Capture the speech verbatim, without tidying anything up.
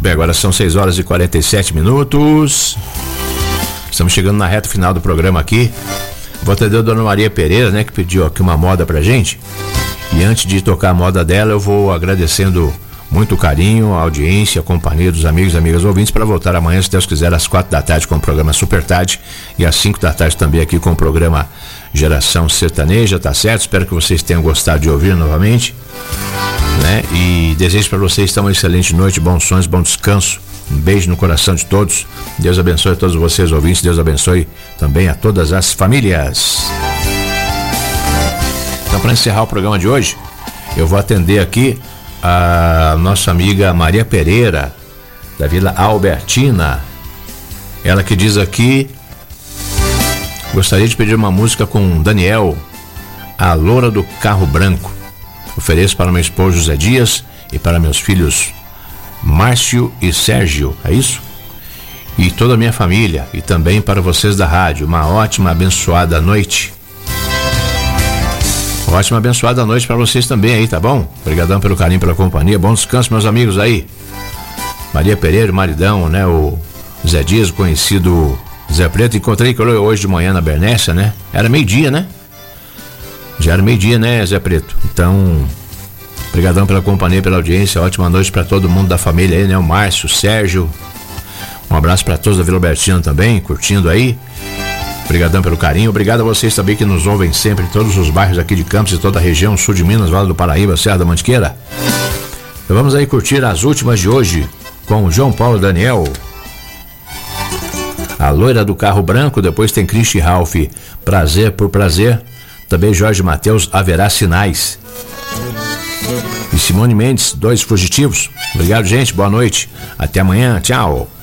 bem, agora são seis horas e quarenta e sete minutos. Estamos chegando na reta final do programa aqui. Vou atender a Dona Maria Pereira, né, que pediu aqui uma moda pra gente. E antes de tocar a moda dela, eu vou agradecendo muito o carinho, a audiência, a companhia dos amigos e amigas ouvintes, para voltar amanhã, se Deus quiser, às quatro da tarde com o programa Super Tarde e às cinco da tarde também aqui com o programa Geração Sertaneja, tá certo? Espero que vocês tenham gostado de ouvir novamente, né? E desejo para vocês então, uma excelente noite, bons sonhos, bom descanso. Um beijo no coração de todos. Deus abençoe a todos vocês ouvintes. Deus abençoe também a todas as famílias. Então, para encerrar o programa de hoje, eu vou atender aqui a nossa amiga Maria Pereira, da Vila Albertina. Ela que diz aqui: gostaria de pedir uma música com Daniel, A Loura do Carro Branco. Ofereço para meu esposo José Dias e para meus filhos Márcio e Sérgio, é isso? E toda a minha família, e também para vocês da rádio. Uma ótima, abençoada noite. Ótima, abençoada noite para vocês também aí, tá bom? Obrigadão pelo carinho, pela companhia. Bom descanso, meus amigos aí. Maria Pereira, maridão, né? O Zé Dias, conhecido Zé Preto. Encontrei com ele hoje de manhã na Bernécia, né? Era meio-dia, né? Já era meio-dia, né, Zé Preto? Então, obrigadão pela companhia, pela audiência. Ótima noite para todo mundo da família aí, né? O Márcio, o Sérgio. Um abraço para todos da Vila Albertina também, curtindo aí. Obrigadão pelo carinho. Obrigado a vocês também que nos ouvem sempre em todos os bairros aqui de Campos e toda a região sul de Minas, Vale do Paraíba, Serra da Mantiqueira. Então vamos aí curtir as últimas de hoje com o João Paulo Daniel, A Loira do Carro Branco. Depois tem Christy Ralph, Prazer por Prazer. Também Jorge Mateus, Haverá Sinais. E Simone Mendes, Dois Fugitivos. Obrigado, gente. Boa noite. Até amanhã. Tchau.